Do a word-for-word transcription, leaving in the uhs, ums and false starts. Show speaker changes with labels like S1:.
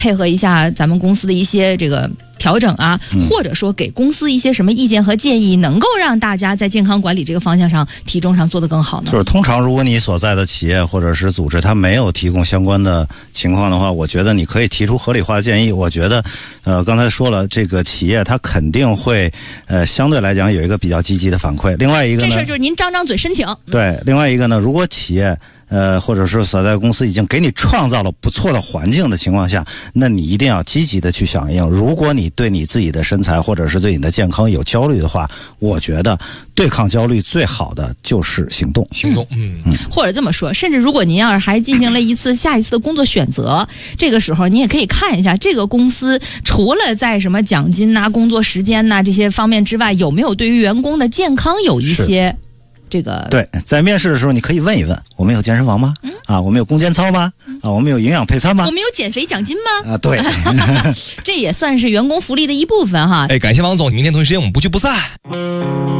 S1: 配合一下咱们公司的一些这个调整啊，
S2: 嗯、
S1: 或者说给公司一些什么意见和建议，能够让大家在健康管理这个方向上、体重上做得更好呢？
S2: 就是通常如果你所在的企业或者是组织它没有提供相关的情况的话，我觉得你可以提出合理化的建议。我觉得，呃，刚才说了，这个企业它肯定会，呃，相对来讲有一个比较积极的反馈。另外一个呢，
S1: 这事儿就是您张张嘴申请。
S2: 对，另外一个呢，如果企业呃，或者是所在公司已经给你创造了不错的环境的情况下，那你一定要积极的去响应。如果你对你自己的身材或者是对你的健康有焦虑的话，我觉得对抗焦虑最好的就是行动。
S3: 行动，嗯
S1: 嗯。或者这么说，甚至如果您要是还进行了一次下一次的工作选择，这个时候你也可以看一下这个公司除了在什么奖金呐、工作时间呐这些方面之外，有没有对于员工的健康有一些。这个
S2: 对，在面试的时候，你可以问一问：我们有健身房吗？嗯、啊，我们有攻坚操吗？嗯、啊，我们有营养配餐吗？
S1: 我们有减肥奖金吗？
S2: 啊，对，
S1: 这也算是员工福利的一部分哈。
S3: 哎，感谢王总，明天同一时间我们不见不散。